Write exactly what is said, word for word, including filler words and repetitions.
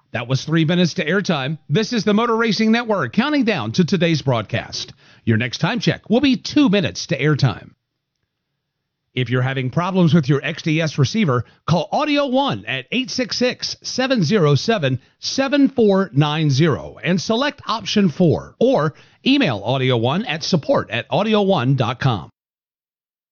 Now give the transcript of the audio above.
That was three minutes to airtime. This is the Motor Racing Network counting down to today's broadcast. Your next time check will be two minutes to airtime. If you're having problems with your X D S receiver, call Audio One at eight six six, seven zero seven, seven four nine zero and select option four, or email Audio One at support at audio one dot com.